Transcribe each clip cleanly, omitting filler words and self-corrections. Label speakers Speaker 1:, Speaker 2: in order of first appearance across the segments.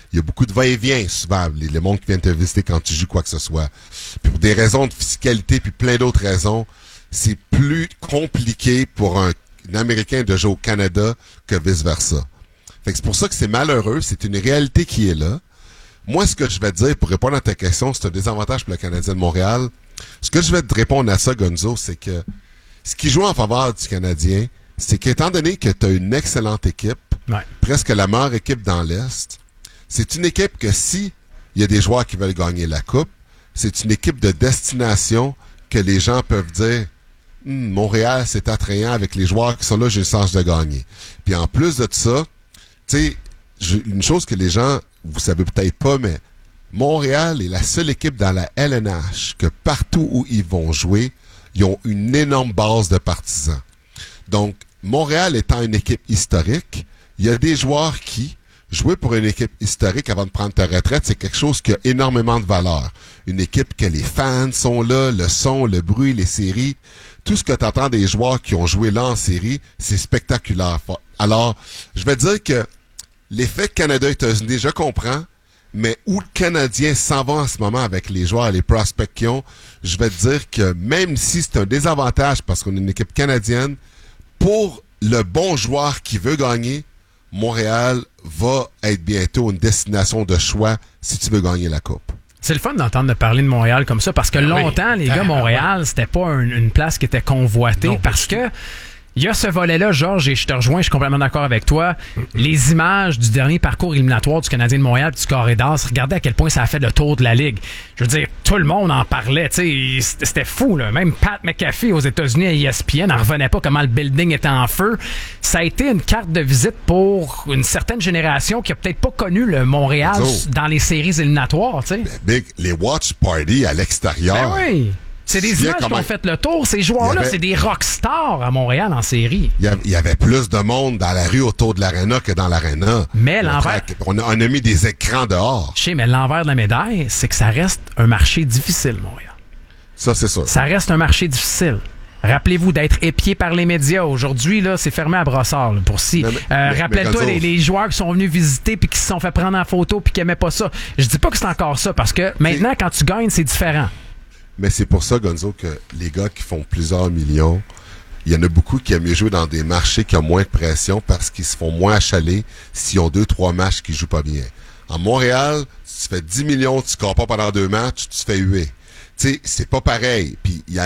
Speaker 1: Il y a beaucoup de va-et-vient, souvent, les mondes qui viennent te visiter quand tu joues quoi que ce soit. Puis pour des raisons de fiscalité, puis plein d'autres raisons, c'est plus compliqué pour un Américain de jouer au Canada que vice-versa. Fait que c'est pour ça que c'est malheureux, c'est une réalité qui est là. Moi, ce que je vais te dire, pour répondre à ta question, c'est un désavantage pour le Canadien de Montréal. Ce que je vais te répondre à ça, Gonzo, c'est que ce qui joue en faveur du Canadien, c'est qu'étant donné que tu as une excellente équipe, presque la meilleure équipe dans l'Est, c'est une équipe que si il y a des joueurs qui veulent gagner la Coupe, c'est une équipe de destination que les gens peuvent dire Montréal, c'est attrayant avec les joueurs qui sont là, j'ai le sens de gagner. Puis en plus de ça, tu sais, une chose que les gens, vous savez peut-être pas, mais Montréal est la seule équipe dans la LNH que partout où ils vont jouer, ils ont une énorme base de partisans. Donc, Montréal étant une équipe historique, il y a des joueurs qui, jouer pour une équipe historique avant de prendre ta retraite, c'est quelque chose qui a énormément de valeur. Une équipe que les fans sont là, le son, le bruit, les séries, tout ce que tu entends des joueurs qui ont joué là en série, c'est spectaculaire. Alors, je vais dire que l'effet Canada-États-Unis, je comprends, mais où le Canadien s'en va en ce moment avec les joueurs et les prospects qu'ils ont, je vais te dire que même si c'est un désavantage parce qu'on est une équipe canadienne, pour le bon joueur qui veut gagner, Montréal va être bientôt une destination de choix si tu veux gagner la Coupe.
Speaker 2: C'est le fun d'entendre parler de Montréal comme ça parce que longtemps, les gars, Montréal, c'était pas une place qui était convoitée parce que il y a ce volet-là, Georges, et je te rejoins, je suis complètement d'accord avec toi. Les images du dernier parcours éliminatoire du Canadien de Montréal et du Carré d'As, regardez à quel point ça a fait le tour de la Ligue. Je veux dire, tout le monde en parlait, tu sais, c'était fou, là. Même Pat McAfee aux États-Unis à ESPN n'en revenait pas comment le building était en feu. Ça a été une carte de visite pour une certaine génération qui a peut-être pas connu le Montréal dans les séries éliminatoires, tu sais.
Speaker 1: Big, les watch parties à l'extérieur.
Speaker 2: Ben oui. C'est des images qui ont fait le tour. Ces joueurs-là, c'est des rockstars à Montréal en série.
Speaker 1: Il y avait plus de monde dans la rue autour de l'aréna que dans l'aréna.
Speaker 2: Mais l'envers...
Speaker 1: On a mis des écrans dehors.
Speaker 2: Je sais, mais l'envers de la médaille, c'est que ça reste un marché difficile, Montréal.
Speaker 1: Ça, c'est sûr.
Speaker 2: Ça reste un marché difficile. Rappelez-vous d'être épié par les médias. Aujourd'hui, là, c'est fermé à brossard. Là, pour si. Rappelle-toi les joueurs qui sont venus visiter puis qui se sont fait prendre en photo puis qui n'aimaient pas ça. Je dis pas que c'est encore ça parce que maintenant, quand tu gagnes, c'est différent.
Speaker 1: Mais c'est pour ça, Gonzo, que les gars qui font plusieurs millions, il y en a beaucoup qui aiment mieux jouer dans des marchés qui ont moins de pression parce qu'ils se font moins achaler s'ils ont 2-3 matchs qui jouent pas bien. En Montréal, si tu fais 10 millions, tu scores pas pendant 2 matchs, tu te fais huer. Tu sais, c'est pas pareil. Puis il y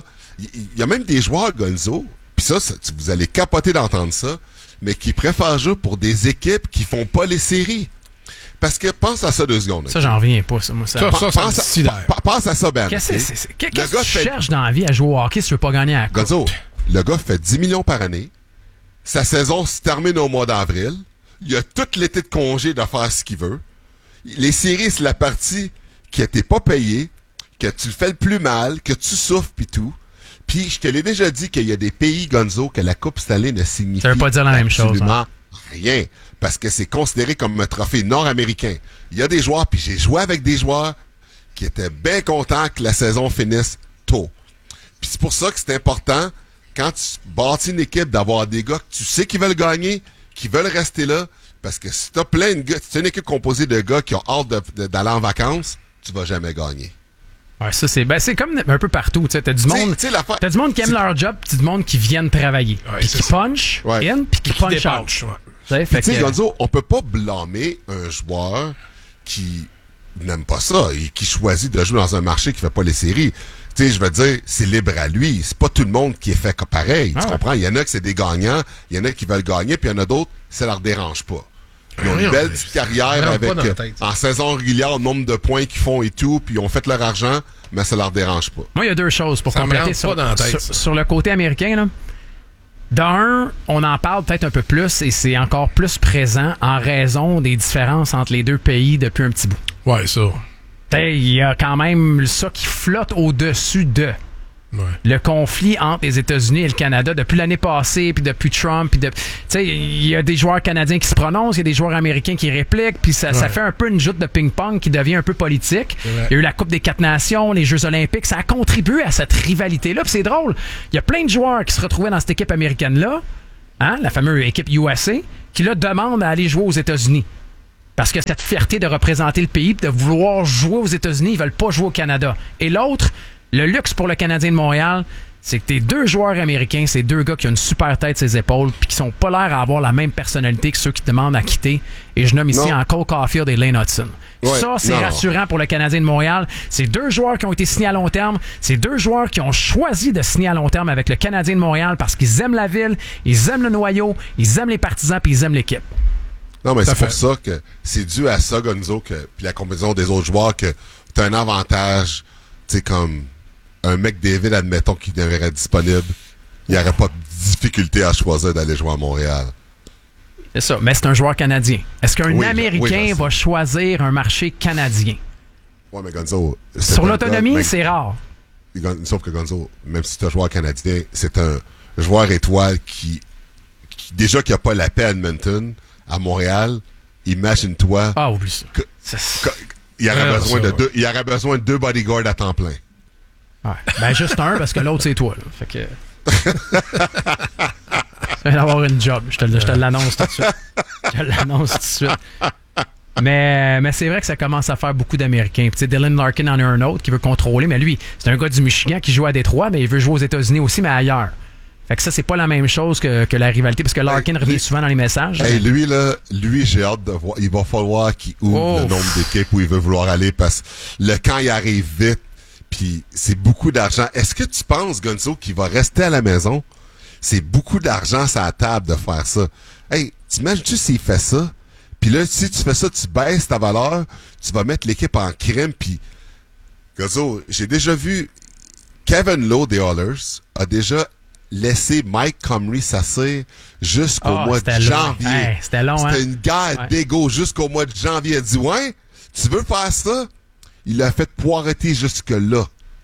Speaker 1: a même des joueurs, Gonzo, puis ça, vous allez capoter d'entendre ça, mais qui préfèrent jouer pour des équipes qui font pas les séries. Parce que pense à ça 2 secondes.
Speaker 2: Ça, j'en reviens pas, ça. Moi,
Speaker 1: pense à ça, Ben.
Speaker 2: Qu'est-ce que tu cherches dans la vie à jouer au hockey si tu veux pas gagner à la Coupe?
Speaker 1: Gonzo, le gars fait 10 millions par année. Sa saison se termine au mois d'avril. Il a tout l'été de congé de faire ce qu'il veut. Les séries, c'est la partie qui t'es pas payée, que tu le fais le plus mal, que tu souffres pis tout. Puis je te l'ai déjà dit qu'il y a des pays, Gonzo, que la Coupe Stanley ne signifie
Speaker 2: ça veut pas dire la même chose.
Speaker 1: Absolument rien. Parce que c'est considéré comme un trophée nord-américain. Il y a des joueurs, puis j'ai joué avec des joueurs qui étaient bien contents que la saison finisse tôt. Puis c'est pour ça que c'est important, quand tu bâtis une équipe, d'avoir des gars que tu sais qui veulent gagner, qui veulent rester là. Parce que si t'as plein de gars, si c'est une équipe composée de gars qui ont hâte d'aller en vacances, tu vas jamais gagner.
Speaker 2: Ouais, ça c'est comme un peu partout, tu sais, t'as du monde qui aime leur job, puis du monde qui viennent travailler, puis qui punch in, puis qui punch out.
Speaker 1: Tu sais, Gonzo, on peut pas blâmer un joueur qui n'aime pas ça et qui choisit de jouer dans un marché qui fait pas les séries. Tu sais, je veux dire, c'est libre à lui. C'est pas tout le monde qui est fait pareil. Tu comprends? Il y en a que c'est des gagnants, il y en a qui veulent gagner, puis il y en a d'autres, ça leur dérange pas. Ils ont une belle petite carrière avec, en saison régulière, le nombre de points qu'ils font et tout, puis ils ont fait leur argent, mais ça leur dérange pas.
Speaker 2: Moi, il y a 2 choses pour compléter sur le côté américain, là. D'un, on en parle peut-être un peu plus et c'est encore plus présent en raison des différences entre les 2 pays depuis un petit bout.
Speaker 3: Ouais, ça.
Speaker 2: Il y a quand même ça qui flotte au-dessus de le conflit entre les États-Unis et le Canada depuis l'année passée, puis depuis Trump, puis il y a des joueurs canadiens qui se prononcent, il y a des joueurs américains qui répliquent, puis ça fait un peu une joute de ping-pong qui devient un peu politique. Il y a eu la Coupe des 4 Nations, les Jeux Olympiques, ça a contribué à cette rivalité-là, puis c'est drôle. Il y a plein de joueurs qui se retrouvaient dans cette équipe américaine-là, la fameuse équipe USA, qui là demandent à aller jouer aux États-Unis. Parce que cette fierté de représenter le pays, de vouloir jouer aux États-Unis, ils veulent pas jouer au Canada. Et l'autre, le luxe pour le Canadien de Montréal, c'est que tes deux joueurs américains, c'est deux gars qui ont une super tête sur les épaules puis qui sont pas l'air à avoir la même personnalité que ceux qui te demandent à quitter. Et je nomme ici encore Caulfield et Lane Hudson. Ouais, ça, c'est rassurant pour le Canadien de Montréal. C'est deux joueurs qui ont été signés à long terme. C'est deux joueurs qui ont choisi de signer à long terme avec le Canadien de Montréal parce qu'ils aiment la ville, ils aiment le noyau, ils aiment les partisans puis ils aiment l'équipe.
Speaker 1: Non, mais c'est pour ça que c'est dû à ça, Gonzo, puis la combinaison des autres joueurs, que t'as un avantage, tu sais, comme un mec David, admettons, qui devrait être disponible, il n'y aurait pas de difficulté à choisir d'aller jouer à Montréal.
Speaker 2: C'est ça, mais c'est un joueur canadien. Est-ce qu'un Américain va choisir un marché canadien?
Speaker 1: Ouais, mais Gonzo...
Speaker 2: Sur l'autonomie, c'est rare.
Speaker 1: Sauf que Gonzo, même si c'est un joueur canadien, c'est un joueur étoile qui déjà qui n'a pas la paix à Edmonton, à Montréal, imagine-toi...
Speaker 2: Ah, oublie ça.
Speaker 1: Il y aurait besoin de 2 bodyguards à temps plein.
Speaker 2: Ouais. Ben, juste un, parce que l'autre, c'est toi. Là. Fait que... tu viens d'avoir une job. Je te l'annonce tout de suite. Je te l'annonce tout de suite. Mais c'est vrai que ça commence à faire beaucoup d'Américains. Tu sais, Dylan Larkin en a un autre qui veut contrôler, mais lui, c'est un gars du Michigan qui joue à Détroit, mais il veut jouer aux États-Unis aussi, mais ailleurs. Fait que ça, c'est pas la même chose que la rivalité, parce que Larkin revient souvent dans les messages.
Speaker 1: Hey, lui, j'ai hâte de voir. Il va falloir qu'il ouvre le nombre d'équipes où il veut vouloir aller, parce que le camp, il arrive vite, puis c'est beaucoup d'argent. Est-ce que tu penses, Gonzo, qu'il va rester à la maison? C'est beaucoup d'argent sur la table de faire ça. Hey, t'imagines-tu s'il fait ça? Puis là, si tu fais ça, tu baisses ta valeur, tu vas mettre l'équipe en crème, puis... Gonzo, j'ai déjà vu Kevin Lowe des Oilers a déjà laissé Mike Comrie s'asseoir jusqu'au mois de janvier.
Speaker 2: Hey, c'était long,
Speaker 1: C'était une guerre d'égo jusqu'au mois de janvier. Il a dit, ouais, tu veux faire ça? Il l'a fait poireter jusque-là.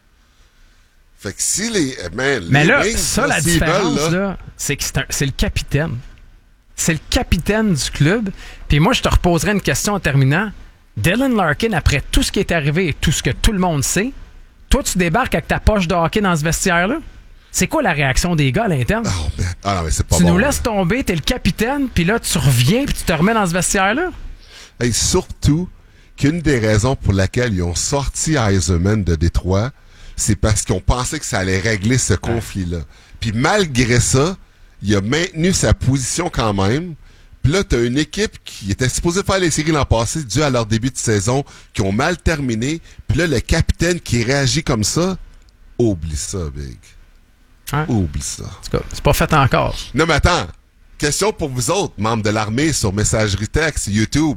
Speaker 1: Fait que si les...
Speaker 2: Mais là, ça, la différence, là, c'est que c'est le capitaine. C'est le capitaine du club. Puis moi, je te reposerai une question en terminant. Dylan Larkin, après tout ce qui est arrivé et tout ce que tout le monde sait, toi, tu débarques avec ta poche de hockey dans ce vestiaire-là? C'est quoi la réaction des gars à l'interne?
Speaker 1: Non, mais c'est pas
Speaker 2: tu
Speaker 1: bon.
Speaker 2: nous laisses tomber, t'es le capitaine, puis là, tu reviens puis tu te remets dans ce vestiaire-là?
Speaker 1: Et surtout qu'une des raisons pour laquelle ils ont sorti Eisenman de Détroit, c'est parce qu'ils ont pensé que ça allait régler ce conflit-là. Puis malgré ça, il a maintenu sa position quand même. Puis là, t'as une équipe qui était supposée faire les séries l'an passé dû à leur début de saison, qui ont mal terminé. Puis là, le capitaine qui réagit comme ça, oublie ça, Big.
Speaker 2: Hein?
Speaker 1: Oublie ça.
Speaker 2: C'est pas fait encore.
Speaker 1: Non, mais attends. Question pour vous autres, membres de l'armée, sur messagerie texte, YouTube.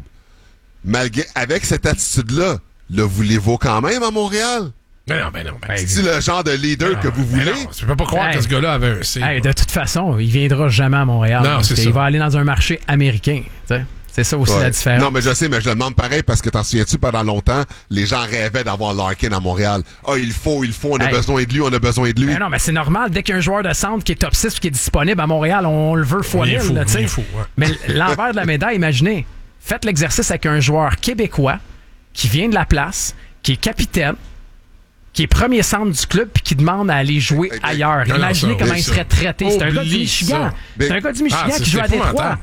Speaker 1: Avec cette attitude-là, le voulez-vous quand même à Montréal?
Speaker 3: Ben non.
Speaker 1: C'est le genre de leader que vous voulez?
Speaker 3: Non, tu peux pas croire que ce gars-là avait un C.
Speaker 2: De toute façon, il viendra jamais à Montréal.
Speaker 3: Non, c'est ça.
Speaker 2: Il va aller dans un marché américain. T'sais. C'est ça aussi la différence.
Speaker 1: Non, mais je sais, mais je le demande pareil parce que t'en souviens-tu, pendant longtemps, les gens rêvaient d'avoir Larkin à Montréal. Il faut, on a besoin de lui.
Speaker 2: Mais non, mais c'est normal, dès qu'il y a un joueur de centre qui est top 6 qui est disponible à Montréal, on le veut fois 1000. Mais l'envers de la médaille, imaginez, faites l'exercice avec un joueur québécois qui vient de la place, qui est capitaine, qui est premier centre du club puis qui demande à aller jouer ailleurs. Imaginez comment il serait traité. C'est un gars du Michigan. C'est un gars du Michigan qui joue à Détroit.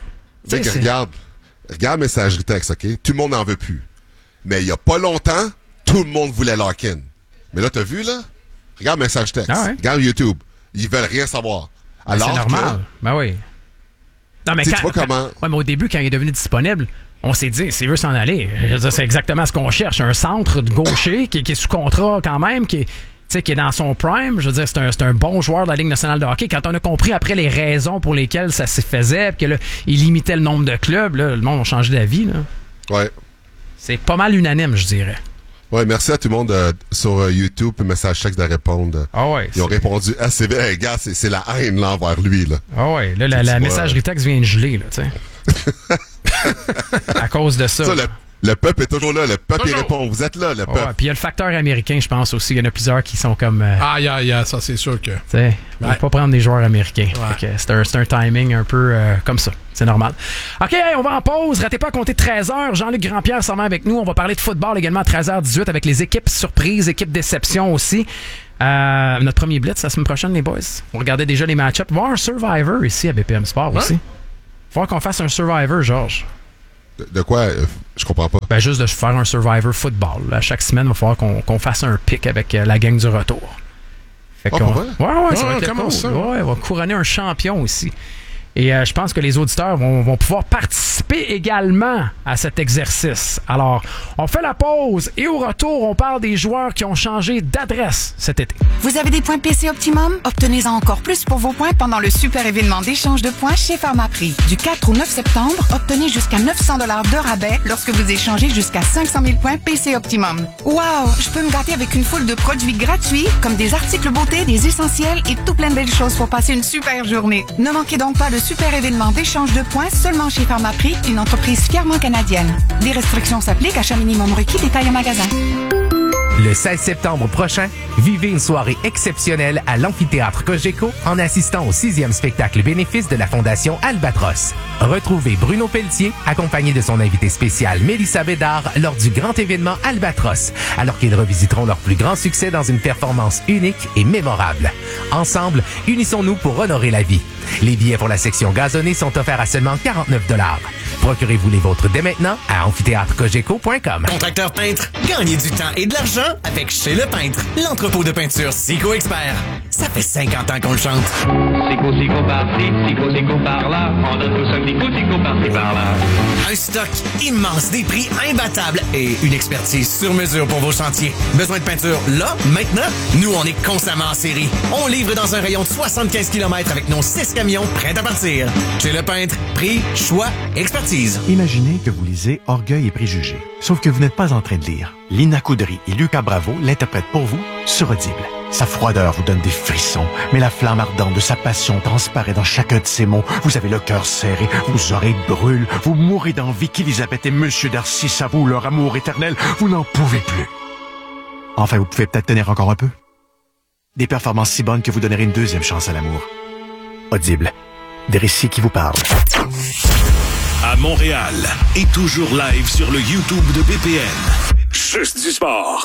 Speaker 1: Regarde messagerie texte, OK? Tout le monde n'en veut plus. Mais il y a pas longtemps, tout le monde voulait Larkin. Mais là, t'as vu, là? Regarde message texte. Regarde YouTube. Ils veulent rien savoir. Alors
Speaker 2: c'est normal. Ben oui. Non, mais
Speaker 1: tu vois comment...
Speaker 2: Ouais, mais au début, quand il est devenu disponible, on s'est dit, s'il veut s'en aller, c'est exactement ce qu'on cherche. Un centre de gaucher qui est sous contrat quand même, qui est dans son prime. Je veux dire, c'est un bon joueur de la Ligue nationale de hockey. Quand on a compris après les raisons pour lesquelles ça se faisait, que là, il limitait le nombre de clubs, là, le monde a changé d'avis. Là.
Speaker 1: Ouais.
Speaker 2: C'est pas mal unanime, je dirais.
Speaker 1: Ouais, merci à tout le monde sur YouTube, message texte de répondre.
Speaker 2: Ah ouais.
Speaker 1: Ils ont répondu assez bien. Hey, gars, c'est la haine là envers lui. Là.
Speaker 2: Ah ouais, là, la messagerie texte vient de geler, là, tu sais. À cause de ça.
Speaker 1: Le peuple est toujours là. Le peuple il répond. Vous êtes là, le peuple.
Speaker 2: Puis il y a le facteur américain, je pense aussi. Il y en a plusieurs qui sont comme...
Speaker 3: ça c'est sûr que...
Speaker 2: Tu sais, on ne peut pas prendre des joueurs américains. C'est un timing un peu comme ça. C'est normal. OK, on va en pause. Ratez pas à compter 13h. Jean-Luc Grandpierre s'en va avec nous. On va parler de football également à 13h18 avec les équipes surprises, équipes déception aussi. Notre premier blitz la semaine prochaine, les boys. On regardait déjà les match-ups. On va avoir un Survivor ici à BPM Sport aussi. Faut qu'on fasse un Survivor, Georges.
Speaker 1: De quoi? Je comprends pas.
Speaker 2: Ben, juste de faire un Survivor Football. Là. Chaque semaine, il va falloir qu'on fasse un pick avec la gang du retour. Fait
Speaker 1: pour vrai?
Speaker 2: Ouais, ça va être
Speaker 3: comment
Speaker 2: cool.
Speaker 3: ça?
Speaker 2: Ouais, on va couronner un champion aussi. Et je pense que les auditeurs vont pouvoir participer également à cet exercice. Alors, on fait la pause et au retour, on parle des joueurs qui ont changé d'adresse cet été.
Speaker 4: Vous avez des points PC Optimum? Obtenez-en encore plus pour vos points pendant le super événement d'échange de points chez Pharmaprix. Du 4 au 9 septembre, obtenez jusqu'à 900 $ de rabais lorsque vous échangez jusqu'à 500 000 points PC Optimum. Wow! Je peux me gâter avec une foule de produits gratuits, comme des articles beauté, des essentiels et tout plein de belles choses pour passer une super journée. Ne manquez donc pas le super événement d'échange de points seulement chez Pharmaprix, une entreprise fièrement canadienne. Des restrictions s'appliquent, achat minimum requis, détail en magasin.
Speaker 5: Le 16 septembre prochain, vivez une soirée exceptionnelle à l'amphithéâtre Cogeco en assistant au 6e spectacle bénéfice de la Fondation Albatros. Retrouvez Bruno Pelletier accompagné de son invité spécial Mélissa Bédard lors du grand événement Albatros, alors qu'ils revisiteront leur plus grand succès dans une performance unique et mémorable. Ensemble, unissons-nous pour honorer la vie. Les billets pour la section gazonnée sont offerts à seulement 49 $. Procurez-vous les vôtres dès maintenant à amphithéâtrecogeco.com.
Speaker 6: Contracteur peintre, gagnez du temps et de l'argent avec Chez Le Peintre, l'entrepôt de peinture Sico Expert. Ça fait 50 ans qu'on le chante.
Speaker 7: Sico par-ci, Sico par-là. On donne tous un petit coup, Sico par-ci, par-là.
Speaker 6: Un stock immense, des prix imbattables et une expertise sur mesure pour vos chantiers. Besoin de peinture là, maintenant? Nous, on est constamment en série. On livre dans un rayon de 75 km avec nos 6 camions prêts à partir. Chez Le Peintre, prix, choix, expertise.
Speaker 8: Imaginez que vous lisez Orgueil et préjugés. Sauf que vous n'êtes pas en train de lire. Lina Coudry et Lucas Bravo l'interprètent pour vous sur Audible. Sa froideur vous donne des frissons, mais la flamme ardente de sa passion transparaît dans chacun de ses mots. Vous avez le cœur serré, vos oreilles brûlent, vous mourrez d'envie qu'Élisabeth et Monsieur Darcy s'avouent leur amour éternel. Vous n'en pouvez plus. Enfin, vous pouvez peut-être tenir encore un peu. Des performances si bonnes que vous donnerez une deuxième chance à l'amour. Audible. Des récits qui vous parlent.
Speaker 9: À Montréal et toujours live sur le YouTube de BPM. Juste du sport.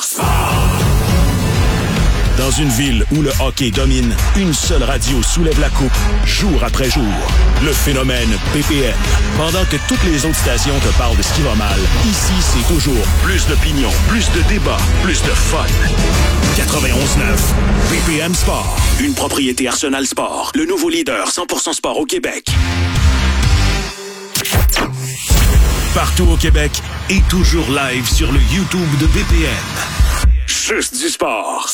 Speaker 9: Dans une ville où le hockey domine, une seule radio soulève la coupe, jour après jour. Le phénomène BPM. Pendant que toutes les autres stations te parlent de ce qui va mal, ici, c'est toujours plus d'opinion, plus de débats, plus de fun. 91.9, BPM Sport. Une propriété Arsenal Sport. Le nouveau leader 100% sport au Québec. Partout au Québec et toujours live sur le YouTube de BPM. Juste du sport.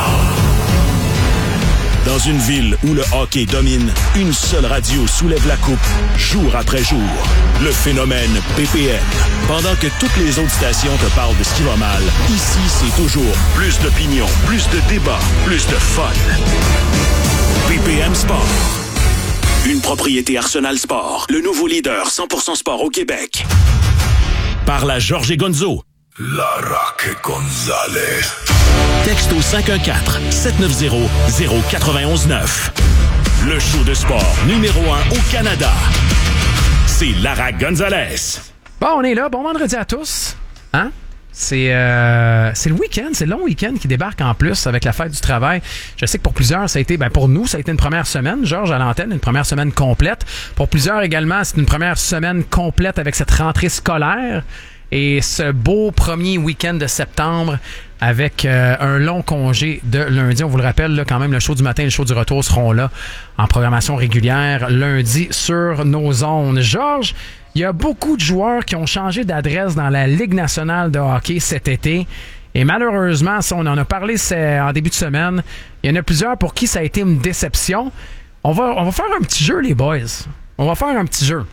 Speaker 9: Dans une ville où le hockey domine, une seule radio soulève la coupe, jour après jour. Le phénomène BPM. Pendant que toutes les autres stations te parlent de ce qui va mal, ici, c'est toujours plus d'opinion, plus de débats, plus de fun. BPM Sport. Une propriété Arsenal Sport. Le nouveau leader 100% sport au Québec. Par la Jorge Gonzo. La Roque Gonzalez. Texte au 514-790-0919. Le show de sport numéro 1 au Canada. C'est Lara Gonzalez.
Speaker 2: Bon, on est là. Bon vendredi à tous. Hein? C'est le week-end, c'est le long week-end qui débarque en plus avec la fête du travail. Je sais que pour plusieurs, ça a été, pour nous, ça a été une première semaine, Georges à l'antenne, une première semaine complète. Pour plusieurs également, c'est une première semaine complète avec cette rentrée scolaire et ce beau premier week-end de septembre avec un long congé de lundi. On vous le rappelle, là, quand même, le show du matin et le show du retour seront là en programmation régulière lundi sur nos ondes. Georges, il y a beaucoup de joueurs qui ont changé d'adresse dans la Ligue nationale de hockey cet été. Et malheureusement, ça, on en a parlé en début de semaine, il y en a plusieurs pour qui ça a été une déception. On va faire un petit jeu, les boys. On va faire un petit jeu.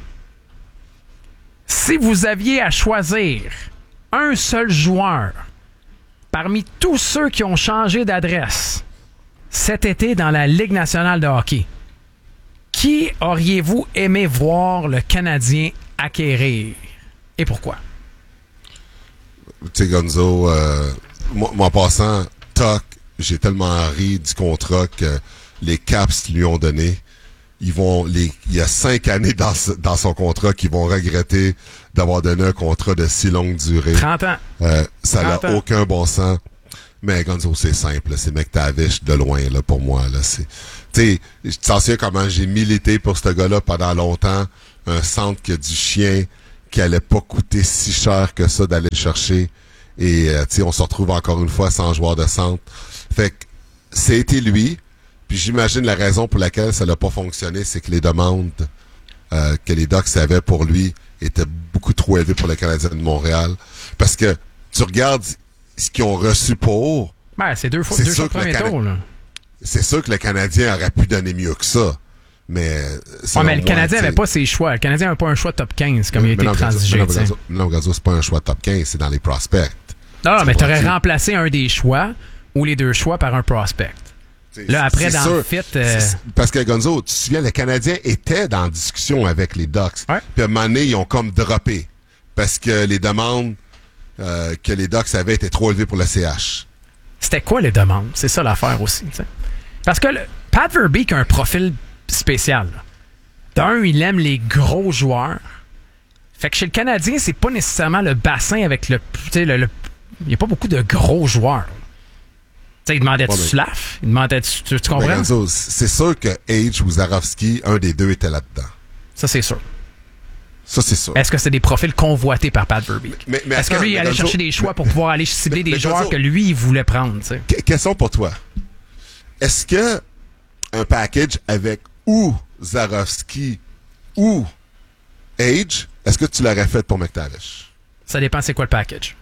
Speaker 2: Si vous aviez à choisir un seul joueur parmi tous ceux qui ont changé d'adresse cet été dans la Ligue nationale de hockey, qui auriez-vous aimé voir le Canadien acquérir? Et pourquoi?
Speaker 1: Tu sais, Gonzo, moi, en passant, j'ai tellement ri du contrat que les Caps lui ont donné. Il y a 5 années dans son contrat qu'ils vont regretter d'avoir donné un contrat de si longue durée.
Speaker 2: 30 ans.
Speaker 1: Ça n'a aucun bon sens. Mais Gonzo, c'est simple. Là. C'est McTavish de loin là, pour moi. Là. Tu sais, tu t'en souviens comment j'ai milité pour ce gars-là pendant longtemps. Un centre qui a du chien, qui allait pas coûter si cher que ça d'aller le chercher. Et on se retrouve encore une fois sans joueur de centre. Fait que c'était lui. Puis j'imagine la raison pour laquelle ça n'a pas fonctionné, c'est que les demandes que les Ducks avaient pour lui étaient beaucoup trop élevées pour le Canadien de Montréal. Parce que tu regardes ce qu'ils ont reçu pour...
Speaker 2: Ben, c'est deux fois le premier tour, là.
Speaker 1: C'est sûr que le Canadien aurait pu donner mieux que ça. Mais
Speaker 2: le Canadien n'avait pas ses choix. Le Canadien n'avait pas un choix top 15 comme il a été transigé.
Speaker 1: Non, Gazzo, c'est pas un choix top 15, c'est dans les prospects.
Speaker 2: Non, mais tu aurais remplacé un des choix ou les deux choix par un prospect. Là, après, dans sûr. Le fit...
Speaker 1: Parce que, Gonzo, tu te souviens, le Canadien était dans discussion avec les Ducks. Ouais. Puis à un moment donné, ils ont comme droppé. Parce que les demandes que les Ducks avaient étaient trop élevées pour le CH.
Speaker 2: C'était quoi les demandes? C'est ça l'affaire aussi. T'sais. Parce que Pat Verbeek a un profil spécial. D'un, il aime les gros joueurs. Fait que chez le Canadien, c'est pas nécessairement le bassin avec il n'y a pas beaucoup de gros joueurs. T'sais, il demandait-tu Slav? Il demandait-tu... Tu comprends?
Speaker 1: Renzo, c'est sûr que Age ou Zarovski, un des deux était là-dedans.
Speaker 2: Ça, c'est sûr.
Speaker 1: Ça, c'est sûr.
Speaker 2: Est-ce que c'est des profils convoités par Pat Verbeek? Est-ce que lui, il allait chercher des choix pour pouvoir aller cibler des joueurs que lui, il voulait prendre?
Speaker 1: Question pour toi. Est-ce que un package avec ou Zarovski ou Age, est-ce que tu l'aurais fait pour McTavish?
Speaker 2: Ça dépend c'est quoi le package.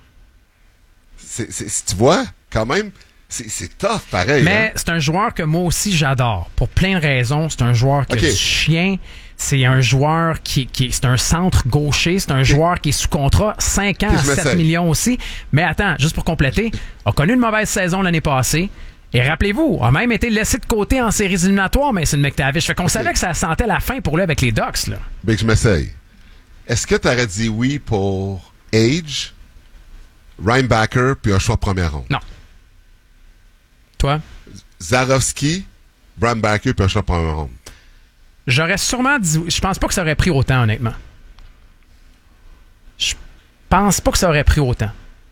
Speaker 1: Tu vois, quand même... C'est tough, pareil.
Speaker 2: Mais c'est un joueur que moi aussi j'adore. Pour plein de raisons. C'est un joueur qui a du chien. C'est un joueur qui c'est un centre gaucher. C'est un joueur qui est sous contrat 5 ans à 7 millions aussi. Mais attends, juste pour compléter, a connu une mauvaise saison l'année passée. Et rappelez-vous, a même été laissé de côté en séries éliminatoires, mais c'est le McTavish. Fait qu'on savait que ça sentait la fin pour lui avec les Ducks. Là.
Speaker 1: Ben, je m'essaye. Est-ce que tu aurais dit oui pour Age, Reinbacker, puis un choix première ronde?
Speaker 2: Non. Toi?
Speaker 1: Zarovski, Brandbacker puis un choix première ronde.
Speaker 2: J'aurais sûrement dit... Je pense pas que ça aurait pris autant, honnêtement. Je pense pas que ça aurait pris autant.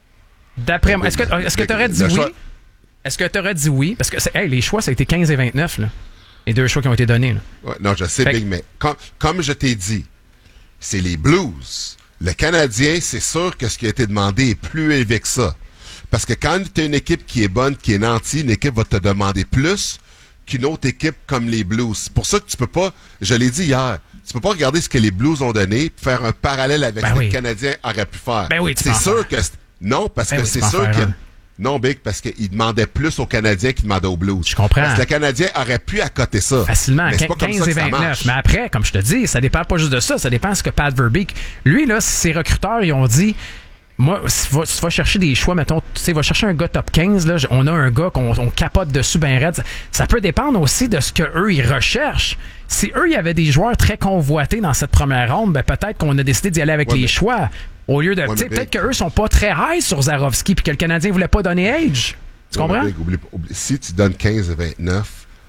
Speaker 2: D'après moi... Est-ce que tu aurais dit oui? Est-ce que tu aurais dit oui? Parce que les choix, ça a été 15 et 29, là. Les deux choix qui ont été donnés, là.
Speaker 1: Ouais, non, je sais, Big, mais comme je t'ai dit, c'est les Blues. Le Canadien, c'est sûr que ce qui a été demandé est plus élevé que ça. Parce que quand tu as une équipe qui est bonne, qui est nantie, une équipe va te demander plus qu'une autre équipe comme les Blues. C'est pour ça que tu peux pas, je l'ai dit hier, tu peux pas regarder ce que les Blues ont donné et faire un parallèle avec ce que le Canadien aurait pu faire.
Speaker 2: Ben oui,
Speaker 1: c'est sûr que... Non, parce que c'est sûr que... Non, Big, parce qu'il demandait plus aux Canadiens qu'il demandait aux Blues.
Speaker 2: Je comprends.
Speaker 1: Parce que le Canadien aurait pu accoter ça.
Speaker 2: Facilement, 15 et 29. Mais après, comme je te dis, ça dépend pas juste de ça, ça dépend de ce que Pat Verbeek... Lui, là, ses recruteurs, ils ont dit... Moi, si tu vas chercher des choix, mettons, tu sais, va chercher un gars top 15, là, on a un gars qu'on capote dessus ben raide. Ça peut dépendre aussi de ce qu'eux, ils recherchent. Si eux, il y avait des joueurs très convoités dans cette première ronde, ben peut-être qu'on a décidé d'y aller avec les choix. Au lieu de... peut-être qu'eux sont pas très high sur Zarovski puis que le Canadien voulait pas donner Age. Tu comprends?
Speaker 1: Oublie, si tu donnes 15 et 29,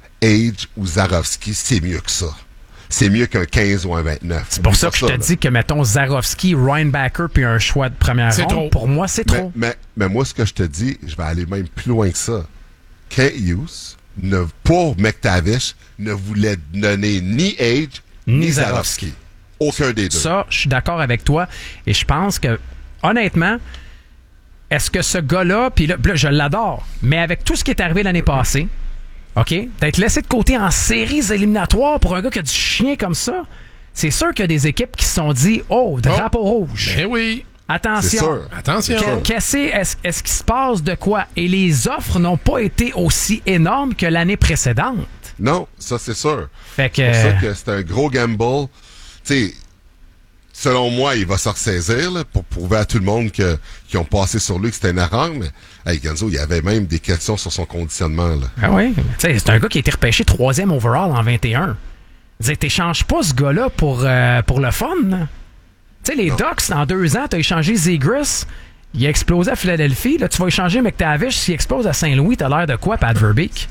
Speaker 1: Age ou Zarovski, c'est mieux que ça. C'est mieux qu'un 15 ou un 29.
Speaker 2: C'est pour ça que je te dis que, mettons, Zarovski, Reinbacker puis un choix de première ronde, trop. Pour moi, c'est trop.
Speaker 1: Mais moi, ce que je te dis, je vais aller même plus loin que ça. Kent Hughes, pour McTavish, ne voulait donner ni Age, ni Zarovski. Aucun des deux.
Speaker 2: Ça, je suis d'accord avec toi. Et je pense que, honnêtement, est-ce que ce gars-là, puis là, je l'adore, mais avec tout ce qui est arrivé l'année passée, OK? D'être laissé de côté en séries éliminatoires pour un gars qui a du chien comme ça, c'est sûr qu'il y a des équipes qui se sont dit « Oh, drapeau rouge! »
Speaker 3: Ben oui!
Speaker 2: Attention!
Speaker 1: C'est sûr.
Speaker 3: Attention!
Speaker 2: Est-ce qu'il se passe de quoi? Et les offres n'ont pas été aussi énormes que l'année précédente.
Speaker 1: Non, ça c'est sûr.
Speaker 2: Fait que...
Speaker 1: C'est pour ça que c'est un gros gamble. Tu sais, selon moi, il va se ressaisir là, pour prouver à tout le monde qu'ils ont passé sur lui que c'était une erreur, mais hey, Gonzo, il y avait même des questions sur son conditionnement. Là.
Speaker 2: Ah oui? C'est un gars qui a été repêché 3e overall en 21. T'échanges pas ce gars-là pour le fun. Tu sais, les Ducks, en 2 ans, t'as échangé Zegras, il a explosé à Philadelphie. Là, tu vas échanger McTavish, s'il explose à Saint-Louis, t'as l'air de quoi, Pat Verbeek?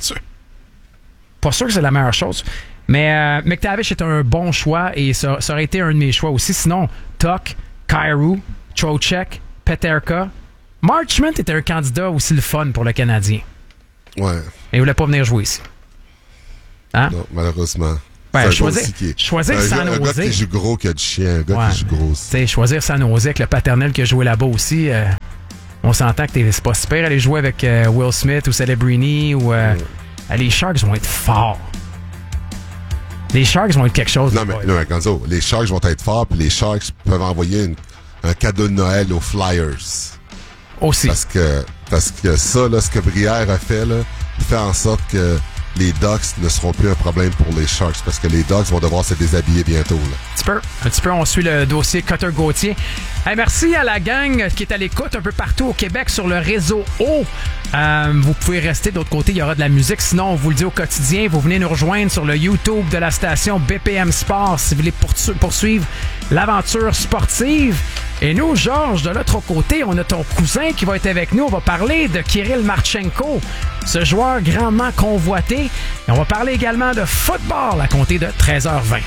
Speaker 2: Pas sûr que c'est la meilleure chose. Mais McTavish est un bon choix et ça aurait été un de mes choix aussi. Sinon, Tuck, Kyrou, Trocheck, Peterka. Marchment était un candidat aussi le fun pour le Canadien.
Speaker 1: Ouais.
Speaker 2: Mais il voulait pas venir jouer ici. Hein?
Speaker 1: Non, malheureusement.
Speaker 2: Ben, choisir San
Speaker 1: Un gars
Speaker 2: Jose.
Speaker 1: qui joue gros qui a du chien, un gars qui joue gros aussi.
Speaker 2: T'sais, choisir San Jose avec le paternel qui a joué là-bas aussi. On s'entend que c'est pas super aller jouer avec Will Smith ou Celebrini ou... les Sharks vont être forts. Les Sharks vont être quelque chose.
Speaker 1: Non, mais Gonzo, les Sharks vont être forts, puis les Sharks peuvent envoyer un cadeau de Noël aux Flyers.
Speaker 2: Aussi.
Speaker 1: Parce que ça, là, ce que Brière a fait, là, fait en sorte que les Ducks ne seront plus un problème pour les Sharks, parce que les Ducks vont devoir se déshabiller bientôt, là.
Speaker 2: Un petit peu, on suit le dossier Cutter-Gauthier. Hey, merci à la gang qui est à l'écoute un peu partout au Québec sur le réseau O. Vous pouvez rester de l'autre côté, il y aura de la musique. Sinon, on vous le dit au quotidien, vous venez nous rejoindre sur le YouTube de la station BPM Sport si vous voulez poursuivre l'aventure sportive. Et nous, Georges, de l'autre côté, on a ton cousin qui va être avec nous. On va parler de Kirill Marchenko, ce joueur grandement convoité. Et on va parler également de football à compter de 13h20.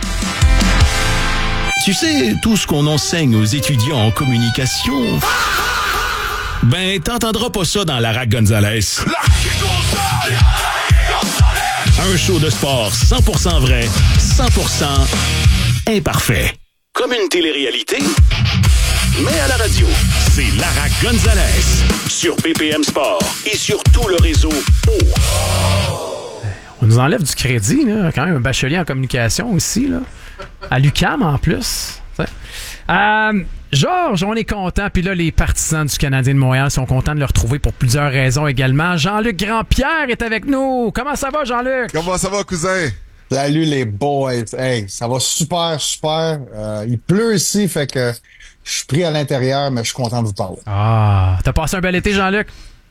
Speaker 9: Tu sais, tout ce qu'on enseigne aux étudiants en communication, ben, t'entendras pas ça dans Lara Gonzalez. Un show de sport 100% vrai, 100% imparfait. Comme une télé-réalité, mais à la radio. C'est Lara Gonzalez sur BPM Sport et sur tout le réseau O.
Speaker 2: On nous enlève du crédit, là. Quand même un bachelier en communication aussi, là. À l'UQAM en plus. Georges, on est content. Puis là, les partisans du Canadien de Montréal sont contents de le retrouver pour plusieurs raisons également. Jean-Luc Grandpierre est avec nous. Comment ça va, Jean-Luc?
Speaker 1: Comment ça va, cousin?
Speaker 10: Salut les boys. Hey, ça va super, super. Il pleut ici, fait que je suis pris à l'intérieur, mais je suis content de vous parler.
Speaker 2: Ah, t'as passé un bel été, Jean-Luc?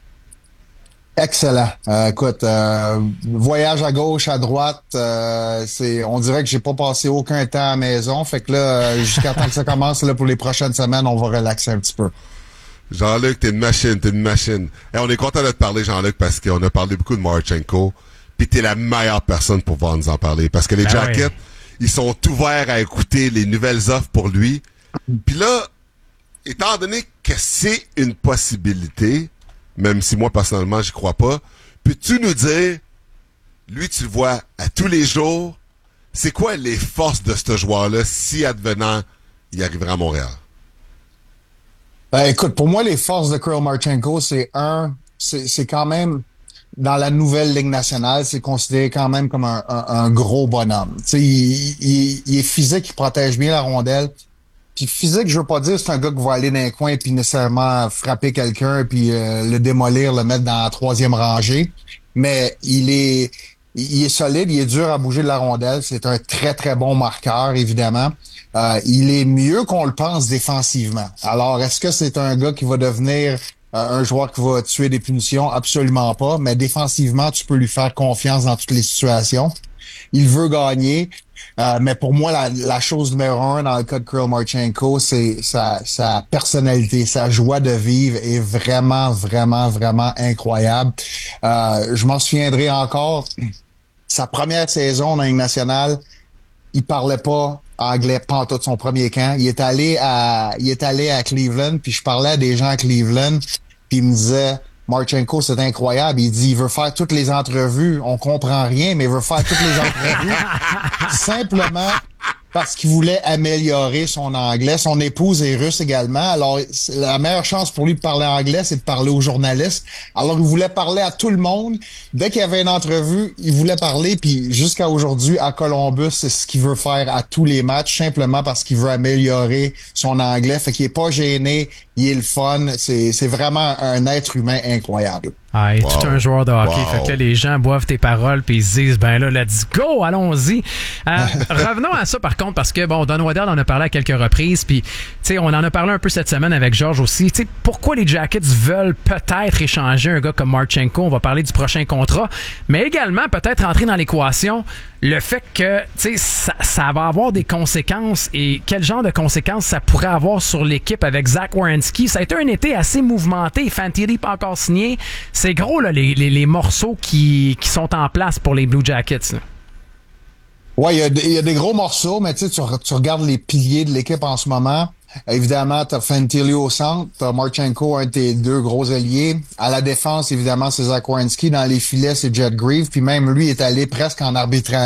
Speaker 10: Excellent. Écoute, voyage à gauche, à droite, on dirait que j'ai pas passé aucun temps à la maison. Fait que là, jusqu'à temps que ça commence, là, pour les prochaines semaines, on va relaxer un petit peu.
Speaker 1: Jean-Luc, t'es une machine. Hey, on est content de te parler, Jean-Luc, parce qu'on a parlé beaucoup de Marchenko. Puis t'es la meilleure personne pour pouvoir nous en parler. Parce que les Jackets, ils sont ouverts à écouter les nouvelles offres pour lui. Puis là, étant donné que c'est une possibilité, même si moi, personnellement, j'y crois pas, peux-tu nous dire, lui, tu le vois à tous les jours, c'est quoi les forces de ce joueur-là si, advenant, il arriverait à Montréal?
Speaker 10: Ben, écoute, pour moi, les forces de Kirill Marchenko, c'est quand même... Dans la nouvelle Ligue nationale, c'est considéré quand même comme un gros bonhomme. Tu sais, il est physique, il protège bien la rondelle. Puis physique, je veux pas dire c'est un gars qui va aller dans un coin puis nécessairement frapper quelqu'un puis le démolir, le mettre dans la troisième rangée. Mais il est solide, il est dur à bouger de la rondelle. C'est un très, très bon marqueur, évidemment. Il est mieux qu'on le pense défensivement. Alors, est-ce que c'est un gars qui va devenir... un joueur qui va tuer des punitions? Absolument pas. Mais défensivement, tu peux lui faire confiance dans toutes les situations. Il veut gagner. Mais pour moi, la chose numéro 1 dans le cas de Kirill Marchenko, c'est sa personnalité, sa joie de vivre est vraiment, vraiment, vraiment incroyable. Je m'en souviendrai encore. Sa première saison dans la Ligue nationale, il parlait pas anglais pantoute son premier camp. Il est allé à Cleveland, puis je parlais à des gens à Cleveland, puis il me disait Marchenko, c'est incroyable. Il dit, il veut faire toutes les entrevues. On comprend rien, mais il veut faire toutes les entrevues simplement parce qu'il voulait améliorer son anglais. Son épouse est russe également. Alors, la meilleure chance pour lui de parler anglais, c'est de parler aux journalistes. Alors, il voulait parler à tout le monde. Dès qu'il y avait une entrevue, il voulait parler. Puis, jusqu'à aujourd'hui, à Columbus, c'est ce qu'il veut faire à tous les matchs, simplement parce qu'il veut améliorer son anglais. Fait qu'il est pas gêné. Il est le fun. C'est vraiment un être humain incroyable.
Speaker 2: Ah, et tout un joueur de hockey. Fait que là, les gens boivent tes paroles puis ils se disent, ben là, let's go, allons-y. Revenons à ça, par contre, parce que, bon, Don Waddell en a parlé à quelques reprises, puis, tu sais, on en a parlé un peu cette semaine avec Georges aussi. Tu sais, pourquoi les Jackets veulent peut-être échanger un gars comme Marchenko? On va parler du prochain contrat, mais également peut-être entrer dans l'équation le fait que, tu sais, ça va avoir des conséquences, et quel genre de conséquences ça pourrait avoir sur l'équipe avec Zach Werenski. Ça a été un été assez mouvementé. Fantilli pas encore signé. C'est gros, là, les morceaux qui sont en place pour les Blue Jackets, là.
Speaker 10: Ouais, il y a des gros morceaux, mais tu sais, tu regardes les piliers de l'équipe en ce moment. évidemment, t'as Fantilli au centre, t'as Marchenko, un de tes deux gros alliés. À la défense, évidemment, c'est Zach Werenski. Dans les filets, c'est Jet Grieve. Puis même lui est allé presque en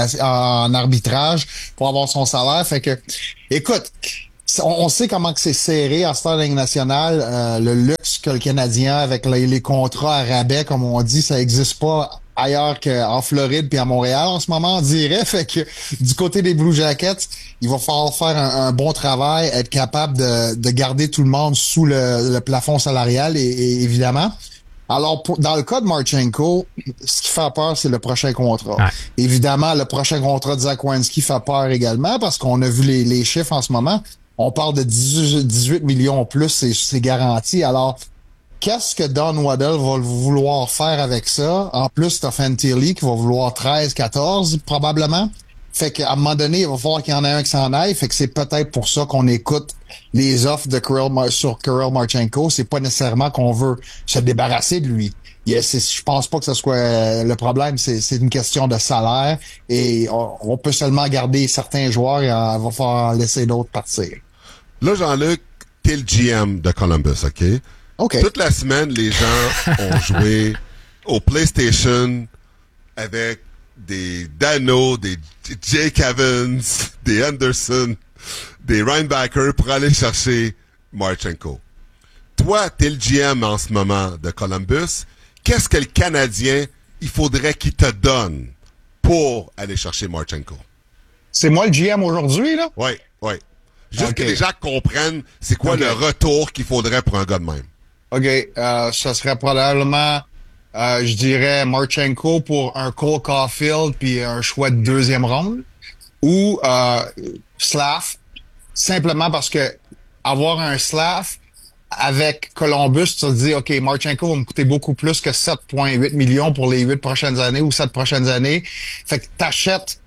Speaker 10: arbitrage pour avoir son salaire. Fait que, écoute, on sait comment que c'est serré en Star Ligue nationale. Le luxe que le Canadien avec les contrats à rabais, comme on dit, ça existe pas ailleurs qu'en Floride puis à Montréal en ce moment, on dirait. Fait que du côté des Blue Jackets, il va falloir faire un bon travail, être capable de garder tout le monde sous le plafond salarial et évidemment. Alors, dans le cas de Marchenko, ce qui fait peur, c'est le prochain contrat. Ouais. Évidemment, le prochain contrat de Zach Werenski fait peur également parce qu'on a vu les chiffres en ce moment. On parle de 18 millions plus, c'est garanti. Alors, qu'est-ce que Don Waddell va vouloir faire avec ça? En plus, t'as Fantilli qui va vouloir 13, 14, probablement. Fait qu'à un moment donné, il va falloir qu'il y en ait un qui s'en aille. Fait que c'est peut-être pour ça qu'on écoute les offres de sur Kirill Marchenko. C'est pas nécessairement qu'on veut se débarrasser de lui. Je pense pas que ce soit le problème. C'est une question de salaire. Et on peut seulement garder certains joueurs et on va falloir laisser d'autres partir.
Speaker 1: Là, Jean-Luc, t'es le GM de Columbus, OK?
Speaker 10: OK.
Speaker 1: Toute la semaine, les gens ont joué au PlayStation avec des Dano, des Jake Evans, des Anderson, des Reinbacker pour aller chercher Marchenko. Toi, t'es le GM en ce moment de Columbus. Qu'est-ce que le Canadien, il faudrait qu'il te donne pour aller chercher Marchenko?
Speaker 10: C'est moi le GM aujourd'hui, là?
Speaker 1: Oui, oui. Juste que les gens comprennent c'est quoi le retour qu'il faudrait pour un gars de même.
Speaker 10: OK. Ça serait probablement, je dirais, Marchenko pour un Cole Caulfield puis un choix de deuxième ronde. Ou Slav, simplement parce que avoir un Slav avec Columbus, tu te dis, OK, Marchenko va me coûter beaucoup plus que 7,8 millions pour les 8 prochaines années ou 7 prochaines années. Fait que t'achètes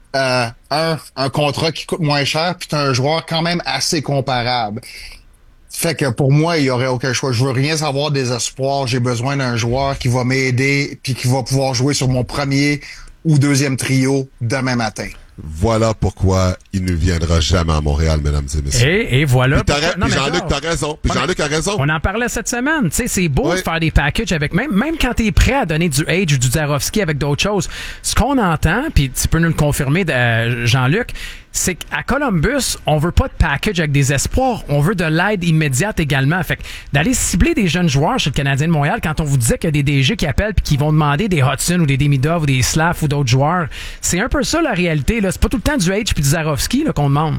Speaker 10: un contrat qui coûte moins cher puis t'as un joueur quand même assez comparable. Fait que pour moi, il y aurait aucun choix. Je veux rien savoir des espoirs. J'ai besoin d'un joueur qui va m'aider puis qui va pouvoir jouer sur mon premier ou deuxième trio demain matin.
Speaker 1: Voilà pourquoi il ne viendra jamais à Montréal, mesdames et messieurs.
Speaker 2: Et voilà.
Speaker 1: Puis Jean-Luc, t'as raison. Puis Jean-Luc a raison.
Speaker 2: On en parlait cette semaine. Tu sais, c'est beau de faire des packages avec même quand t'es prêt à donner du Age ou du Zarovski avec d'autres choses. Ce qu'on entend, puis tu peux nous le confirmer, Jean-Luc, c'est qu'à Columbus, on veut pas de package avec des espoirs. On veut de l'aide immédiate également. Fait que d'aller cibler des jeunes joueurs chez le Canadien de Montréal, quand on vous disait qu'il y a des DG qui appellent puis qui vont demander des Hudson ou des Demidov ou des Slav ou d'autres joueurs, c'est un peu ça la réalité, là. C'est pas tout le temps du H puis du Zarovski, là, qu'on demande.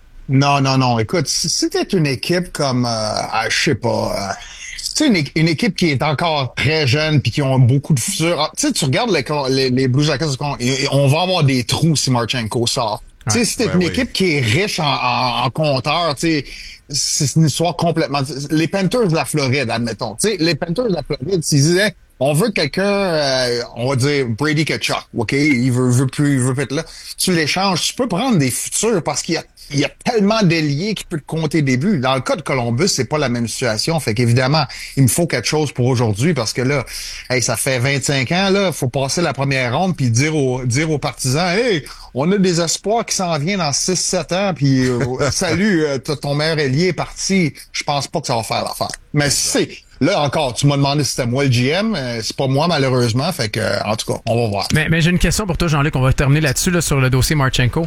Speaker 10: Non. Écoute, si c'était une équipe comme, je sais pas, tu sais, une équipe qui est encore très jeune puis qui ont beaucoup de futur. Tu sais, tu regardes les Blue Jackets, on va avoir des trous si Marchenko sort. Tu sais, si t'es une équipe qui est riche en compteurs, tu sais, c'est une histoire complètement... Les Panthers de la Floride, admettons. Tu sais, les Panthers de la Floride, s'ils disaient, on veut quelqu'un, on va dire Brady Tkachuk, OK? Il veut plus être là. Tu l'échanges, tu peux prendre des futurs parce qu'il y a tellement d'ailiers qui peuvent te compter des buts. Dans le cas de Columbus, c'est pas la même situation. Fait qu'évidemment, il me faut quelque chose pour aujourd'hui parce que là, ça fait 25 ans, là, faut passer la première ronde puis dire aux partisans, hey, on a des espoirs qui s'en viennent dans 6-7 ans puis salut, ton meilleur ailier est parti. Je pense pas que ça va faire l'affaire. Mais là encore, tu m'as demandé si c'était moi le GM, c'est pas moi malheureusement, fait que en tout cas, on va voir.
Speaker 2: Mais j'ai une question pour toi, Jean-Luc, on va terminer là-dessus là, sur le dossier Marchenko.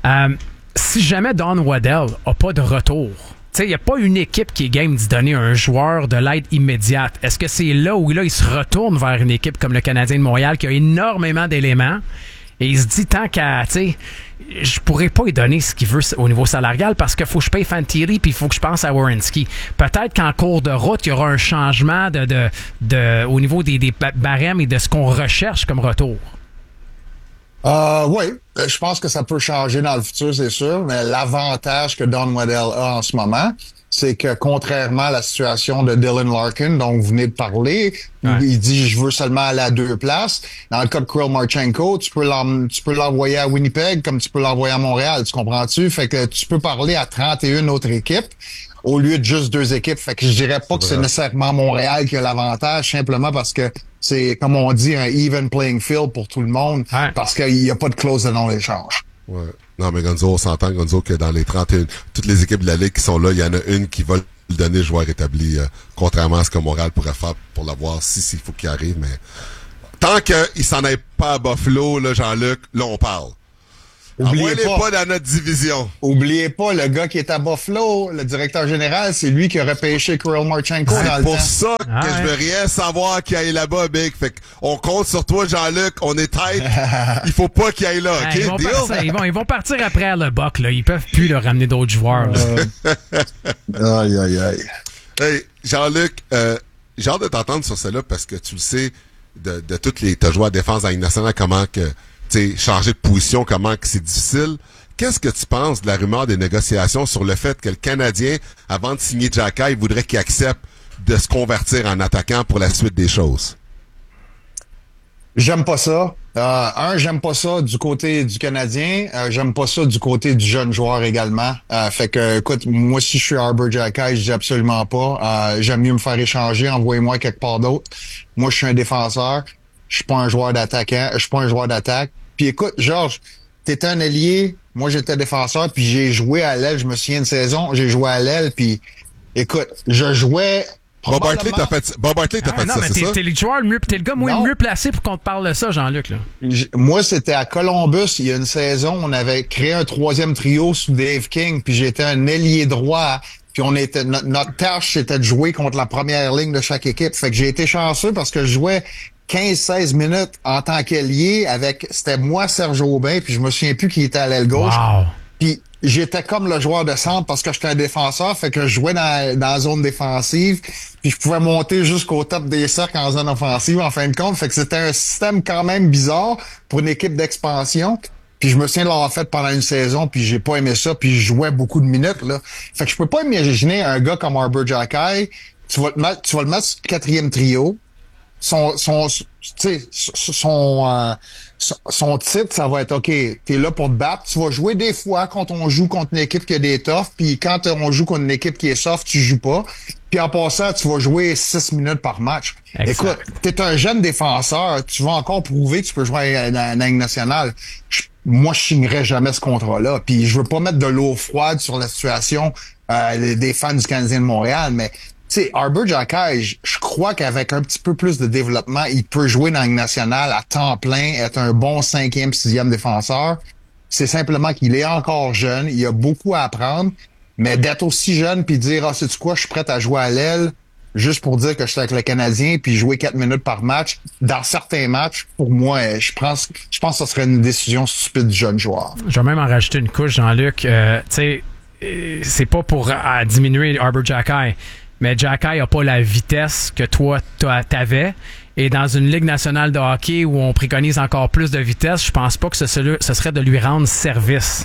Speaker 2: Si jamais Don Waddell a pas de retour, tu sais, il n'y a pas une équipe qui est game d'y donner un joueur de l'aide immédiate. Est-ce que c'est là où il se retourne vers une équipe comme le Canadien de Montréal qui a énormément d'éléments et il se dit tant qu'à, tu sais, je pourrais pas lui donner ce qu'il veut au niveau salarial parce qu'il faut que je paye Fantilli puis il faut que je pense à Werenski. Peut-être qu'en cours de route, il y aura un changement au niveau des barèmes et de ce qu'on recherche comme retour.
Speaker 10: Oui, je pense que ça peut changer dans le futur, c'est sûr, mais l'avantage que Don Waddell a en ce moment, c'est que contrairement à la situation de Dylan Larkin, dont vous venez de parler, il dit « je veux seulement aller à 2 places ». Dans le cas de Kirill Marchenko, tu peux l'envoyer à Winnipeg comme tu peux l'envoyer à Montréal, tu comprends-tu? Fait que tu peux parler à 31 autres équipes au lieu de juste 2 équipes. Fait que je dirais pas que c'est nécessairement Montréal qui a l'avantage, simplement parce que c'est, comme on dit, un even playing field pour tout le monde, parce qu'il n'y a pas de clause de non-échange.
Speaker 1: Ouais. Non, mais Gonzo, on s'entend, Gonzo, que dans les 31, toutes les équipes de la Ligue qui sont là, il y en a une qui va le donner joueur établi, contrairement à ce que Montréal pourrait faire pour l'avoir s'il faut qu'il arrive, mais tant qu'il s'en aille pas à Buffalo, là, Jean-Luc, là, on parle. Envoyez-les pas dans notre division.
Speaker 10: Oubliez pas, le gars qui est à Buffalo, le directeur général, c'est lui qui a repêché Kirill Marchenko dans le temps.
Speaker 1: C'est pour ça que je veux rien savoir qu'il aille là-bas, Big. Fait qu'on compte sur toi, Jean-Luc. On est tête. Il faut pas qu'il aille là, OK?
Speaker 2: Ils vont partir après le Buck, là. Ils peuvent plus leur ramener d'autres joueurs,
Speaker 10: Aïe, aïe, aïe.
Speaker 1: Hey, Jean-Luc, j'ai hâte de t'entendre sur cela parce que tu le sais, de toutes les, t'as joué à défense dans la Ligue nationale, comment que, tu sais, changer de position, comment que c'est difficile. Qu'est-ce que tu penses de la rumeur des négociations sur le fait que le Canadien, avant de signer Xhekaj, voudrait qu'il accepte de se convertir en attaquant pour la suite des choses?
Speaker 10: J'aime pas ça. J'aime pas ça du côté du Canadien. J'aime pas ça du côté du jeune joueur également. Fait que, écoute, moi, si je suis Arber Xhekaj, je dis absolument pas. J'aime mieux me faire échanger. Envoyez-moi quelque part d'autre. Moi, je suis un défenseur. Je suis pas un joueur d'attaquant. Je suis pas un joueur d'attaque. Puis écoute, Georges, t'étais un ailier. Moi, j'étais défenseur. Puis j'ai joué à l'aile. Je me souviens une saison. J'ai joué à l'aile. Puis écoute, je jouais...
Speaker 1: Bob Hartley t'a fait ça, c'est ça?
Speaker 2: T'es le joueur mieux, t'es le gars mieux placé pour qu'on te parle de ça, Jean-Luc, là.
Speaker 10: Moi, c'était à Columbus, il y a une saison, on avait créé un troisième trio sous Dave King, puis j'étais un ailier droit, puis on était, notre tâche, c'était de jouer contre la première ligne de chaque équipe. Fait que j'ai été chanceux parce que je jouais 15-16 minutes en tant qu'ailier c'était moi, Serge Aubin, puis je me souviens plus qui était à l'aile gauche.
Speaker 2: Wow.
Speaker 10: Puis j'étais comme le joueur de centre parce que j'étais un défenseur, fait que je jouais dans la zone défensive, puis je pouvais monter jusqu'au top des cercles en zone offensive en fin de compte. Fait que c'était un système quand même bizarre pour une équipe d'expansion. Puis je me souviens de l'avoir fait pendant une saison, puis j'ai pas aimé ça, puis je jouais beaucoup de minutes, là. Fait que je peux pas imaginer un gars comme Arber Xhekaj, tu vas le mettre sur le quatrième trio. Son titre, ça va être OK, t'es là pour te battre. Tu vas jouer des fois quand on joue contre une équipe qui a des toughs, puis quand on joue contre une équipe qui est soft, tu joues pas. Puis en passant, tu vas jouer 6 minutes par match. Exact. Écoute, t'es un jeune défenseur, tu vas encore prouver que tu peux jouer dans la Ligue nationale. Moi, je signerais jamais ce contrat-là. Puis je veux pas mettre de l'eau froide sur la situation des fans du Canadien de Montréal, mais tu sais, Arber Xhekaj, je crois qu'avec un petit peu plus de développement, il peut jouer dans la Ligue nationale à temps plein, être un bon 5e, 6e défenseur. C'est simplement qu'il est encore jeune, il a beaucoup à apprendre, mais d'être aussi jeune puis dire, sais-tu quoi, je suis prêt à jouer à l'aile, juste pour dire que je suis avec le Canadien puis jouer 4 minutes par match, dans certains matchs, pour moi, je pense que ce serait une décision stupide du jeune joueur.
Speaker 2: Je vais même en rajouter une couche, Jean-Luc. Tu sais, c'est pas pour diminuer Arber Xhekaj, mais Xhekaj n'a pas la vitesse que toi, t'avais. Et dans une Ligue nationale de hockey où on préconise encore plus de vitesse, je pense pas que ce serait de lui rendre service.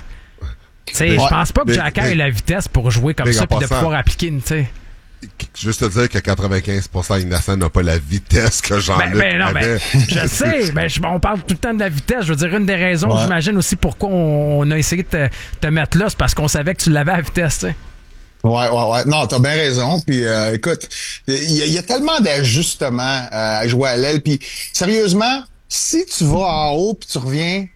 Speaker 2: Je pense pas que Xhekaj ait la vitesse pour jouer comme ça et de pouvoir appliquer une...
Speaker 1: Juste te dire que 95% de Ligue nationale n'a pas la vitesse que Jean-Luc avait.
Speaker 2: Je sais, on parle tout le temps de la vitesse. Je veux dire, une des raisons, j'imagine aussi pourquoi on a essayé de te mettre là, c'est parce qu'on savait que tu l'avais à vitesse, tu sais.
Speaker 10: Ouais. Non, t'as bien raison. Puis écoute, il y a tellement d'ajustements à jouer à l'aile. Puis sérieusement, si tu vas en haut puis tu reviens,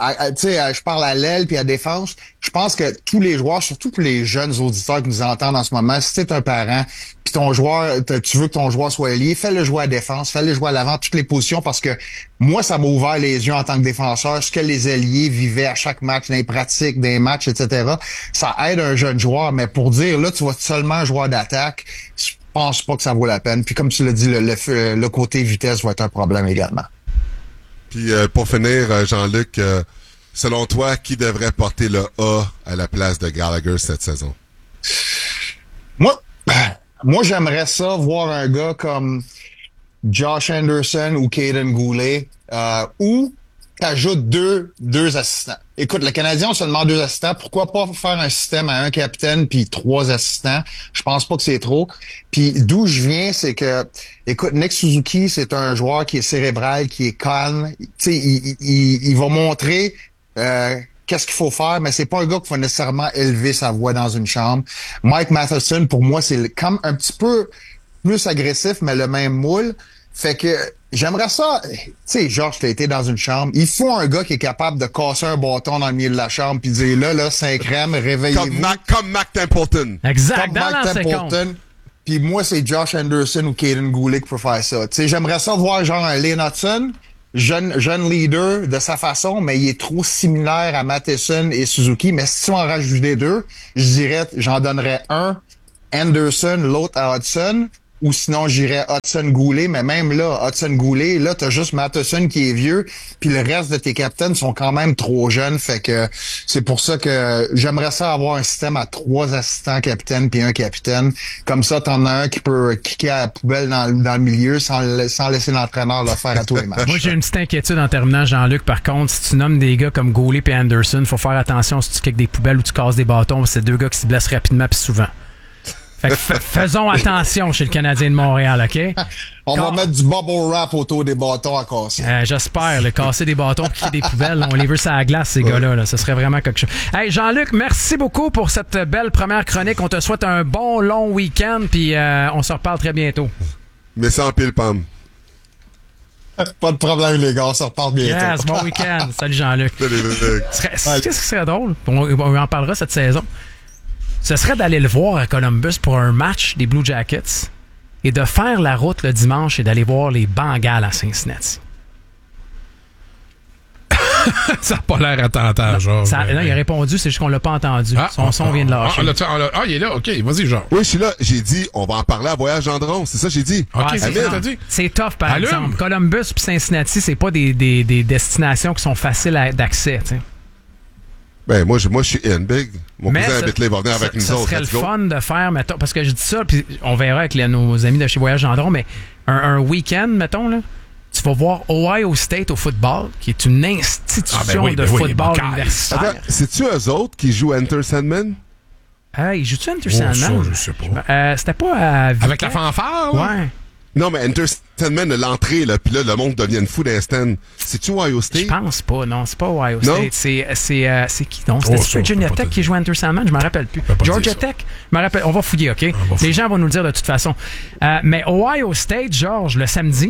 Speaker 10: je parle à l'aile puis à défense, je pense que tous les joueurs, surtout pour les jeunes auditeurs qui nous entendent en ce moment, si t'es un parent puis ton joueur, tu veux que ton joueur soit ailier, fais-le jouer à défense, fais-le jouer à l'avant, toutes les positions, parce que moi, ça m'a ouvert les yeux en tant que défenseur, ce que les ailiers vivaient à chaque match, dans les pratiques, dans les matchs, etc. Ça aide un jeune joueur, mais pour dire, là, tu vas seulement un joueur d'attaque, je pense pas que ça vaut la peine. Puis comme tu l'as dit, le côté vitesse va être un problème également.
Speaker 1: Puis pour finir, Jean-Luc, selon toi, qui devrait porter le A à la place de Gallagher cette saison?
Speaker 10: Moi, j'aimerais ça voir un gars comme Josh Anderson ou Caden Goulet, ou t'ajoutes deux assistants. Écoute, le Canadien a seulement 2 assistants. Pourquoi pas faire un système à un capitaine puis 3 assistants? Je pense pas que c'est trop. Puis d'où je viens, c'est que, écoute, Nick Suzuki, c'est un joueur qui est cérébral, qui est calme. Tu sais, il va montrer qu'est-ce qu'il faut faire, mais c'est pas un gars qui va nécessairement élever sa voix dans une chambre. Mike Matheson, pour moi, c'est comme un petit peu plus agressif, mais le même moule. Fait que J'aimerais ça, tu sais, Georges, t'as été dans une chambre. Il faut un gars qui est capable de casser un bâton dans le milieu de la chambre puis dire là, Saint-Crème, réveillez-vous.
Speaker 1: Comme Mac Templeton.
Speaker 2: Exact,
Speaker 10: Comme
Speaker 2: dans
Speaker 10: Mac Templeton. Puis moi, c'est Josh Anderson ou Caden Goulet qui peut faire ça. Tu sais, j'aimerais ça voir genre un Lane Hudson, jeune leader de sa façon, mais il est trop similaire à Matheson et Suzuki. Mais si tu en rajoutes des deux, j'en donnerais un Anderson, l'autre à Hudson. Ou sinon, j'irais Hudson-Goulet, mais même là, Hudson-Goulet, là, t'as juste Matheson qui est vieux, puis le reste de tes capitaines sont quand même trop jeunes, fait que c'est pour ça que j'aimerais ça avoir un système à 3 assistants capitaines puis un capitaine. Comme ça, t'en as un qui peut kicker à la poubelle dans le milieu sans laisser l'entraîneur le faire à tous les matchs.
Speaker 2: Moi, j'ai une petite inquiétude en terminant, Jean-Luc. Par contre, si tu nommes des gars comme Goulet et Anderson, faut faire attention si tu kicks des poubelles ou tu casses des bâtons, c'est 2 gars qui se blessent rapidement puis souvent. Fait que faisons attention chez le Canadien de Montréal, OK?
Speaker 10: On va mettre du bubble wrap autour des bâtons à casser.
Speaker 2: J'espère. Casser des bâtons et des poubelles, on les veut sur la glace, ces gars-là. Là. Ce serait vraiment quelque chose. Hey, Jean-Luc, merci beaucoup pour cette belle première chronique. On te souhaite un bon long week-end, puis on se reparle très bientôt.
Speaker 1: Mais sans pile, Pam.
Speaker 10: Pas de problème, les gars. On se reparle bientôt.
Speaker 2: Yes, bon week-end. Salut, Jean-Luc. Qu'est-ce qui serait drôle? On en parlera cette saison. Ce serait d'aller le voir à Columbus pour un match des Blue Jackets et de faire la route le dimanche et d'aller voir les Bengals à Cincinnati.
Speaker 3: Ça n'a pas l'air attentant, genre.
Speaker 2: Non, il a répondu, c'est juste qu'on l'a pas entendu. Son son vient de lâcher.
Speaker 3: Il est là, OK, vas-y, genre.
Speaker 1: Oui, je suis là. J'ai dit, on va en parler à Voyage en drone. C'est ça que j'ai dit.
Speaker 3: OK, c'est ça que t'as dit.
Speaker 2: C'est tough, par exemple. Columbus et Cincinnati, c'est pas des destinations qui sont faciles d'accès, tu sais.
Speaker 1: Ben, moi, je suis in big. Mon cousin Bitley va venir avec nous autres.
Speaker 2: Ce serait le fun de faire, mettons, parce que je dis ça, puis on verra avec nos amis de chez Voyage Gendron, mais un week-end, mettons, là, tu vas voir Ohio State au football, qui est une institution de football universitaire.
Speaker 1: Attends, c'est-tu eux autres qui jouent Enter Sandman?
Speaker 2: Ils jouent-tu Enter Sandman?
Speaker 3: Ça, je sais pas.
Speaker 2: C'était pas à Vitech.
Speaker 3: Avec la fanfare,
Speaker 2: ouais.
Speaker 1: Non, mais Enter Sandman de l'entrée, là, puis là, le monde devient fou d'instant. C'est-tu Ohio State?
Speaker 2: Je pense pas, non, c'est pas Ohio State. C'est qui donc? C'était Virginia Tech qui joue Enter Sandman? Je m'en rappelle plus. Georgia Tech? Je me rappelle. On va fouiller, OK? Les gens vont nous le dire de toute façon. Mais Ohio State, Georges, le samedi,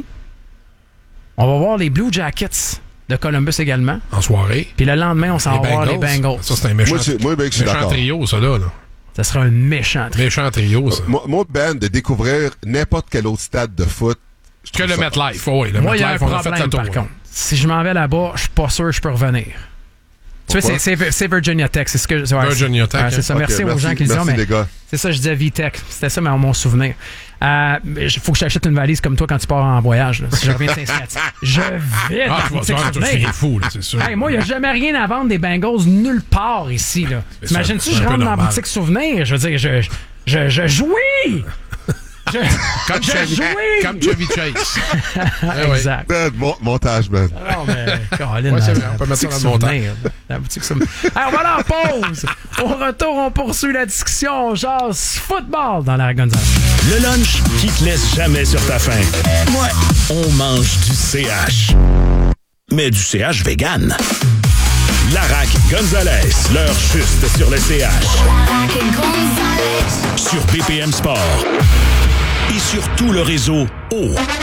Speaker 2: on va voir les Blue Jackets de Columbus également.
Speaker 3: En soirée.
Speaker 2: Puis le lendemain, on s'en va voir les Bengals.
Speaker 3: Ça, c'est un méchant,
Speaker 1: méchant
Speaker 3: trio, ça, là.
Speaker 2: Ça sera un méchant trio.
Speaker 3: Méchant trio, ça.
Speaker 1: Moi, Ben, de découvrir n'importe quel autre stade de foot.
Speaker 3: Que le MetLife, oui.
Speaker 2: Moi, il y a un problème, par contre. Si je m'en vais là-bas, je suis pas sûr que je peux revenir. Tu vois, c'est Virginia Tech. C'est ce que,
Speaker 3: Virginia Tech.
Speaker 2: C'est ça. Merci aux gens qui le disent. Mais c'est ça, je disais VTech. C'était ça, mon souvenir. Il faut que j'achète une valise comme toi quand tu pars en voyage. Là, si je reviens de Cincinnati. Je vais dans la boutique souvenir.
Speaker 3: Fou, là, c'est sûr.
Speaker 2: Hey, moi, il n'y a jamais rien à vendre des Bengals nulle part ici. T'imagines-tu, je rentre dans la boutique souvenir? Je veux dire, je jouis!
Speaker 3: Comme Chevy Chase.
Speaker 2: Exact.
Speaker 1: Montage, Ben.
Speaker 2: Non, mais Caroline,
Speaker 3: on peut mettre ça dans le montage.
Speaker 2: La boutique souvenir. Hey, on va aller en pause. Au retour, on poursuit la discussion. On jase football dans la Gonzales.
Speaker 9: Le lunch qui te laisse jamais sur ta faim. Ouais. On mange du CH. Mais du CH vegan. Larac Gonzalez, l'heure juste sur le CH. Sur BPM Sport. Et sur tout le réseau